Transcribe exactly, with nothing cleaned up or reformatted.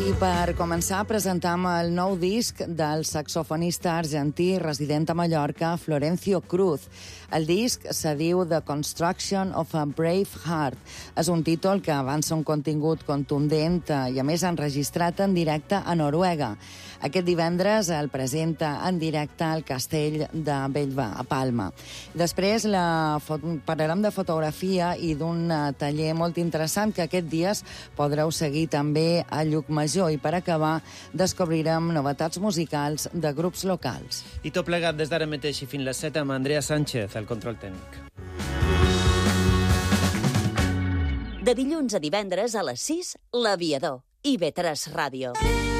I per començar, presentam el nou disc del saxofonista argentí resident a Mallorca, Florencio Cruz. El disc se diu The Construction of a Brave Heart. És un títol que avança un contingut contundent i, a més, enregistrat en directe a Noruega. Aquest divendres el presenta en directe al Castell de Bellver, a Palma. Després la fo- parlarem de fotografia i d'un taller molt interessant que aquest dies podreu seguir també a Llucmajor. I per acabar descobrirem novetats musicals de grups locals. I tot plegat des d'ara mateix i fins les set amb Andrea Sánchez, al control tècnic. De dilluns a divendres a les sis, L'Aviador, I V tres Ràdio.